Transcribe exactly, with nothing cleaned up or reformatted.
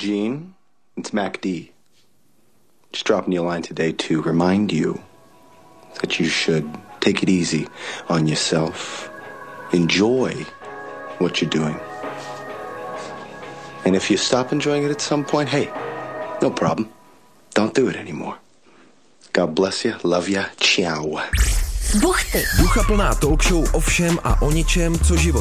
Gene, it's Mac D. Just dropping you a line today to remind you that you should take it easy on yourself. Enjoy what you're doing. And if you stop enjoying it at some point, hey, no problem. Don't do it anymore. God bless you, love you, ciao. Buchty. Duchaplná talk show o všem a o ničem, co život